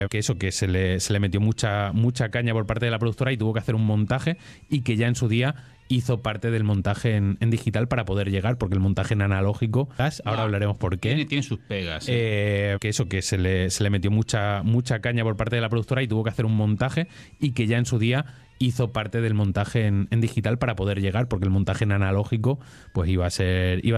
que eso, que se le metió mucha caña por parte de la productora y tuvo que hacer un montaje, y que ya en su día hizo parte del montaje en digital para poder llegar, porque el montaje en analógico, ahora hablaremos por qué. Tiene sus pegas. Que eso, que se le metió mucha caña por parte de la productora y tuvo que hacer un montaje, y que ya en su día hizo parte del montaje en digital para poder llegar, porque el montaje en analógico pues iba a ser